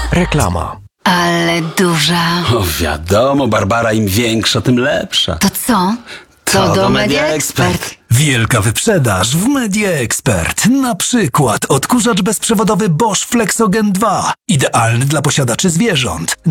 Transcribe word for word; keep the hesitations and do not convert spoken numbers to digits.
Reklama. Ale duża. O, wiadomo, Barbara, im większa, tym lepsza. To co? To, To do do Media Media Expert. Expert. Wielka wyprzedaż w Media Expert. Na przykład odkurzacz bezprzewodowy Bosch Flexogen dwa. Idealny dla posiadaczy zwierząt.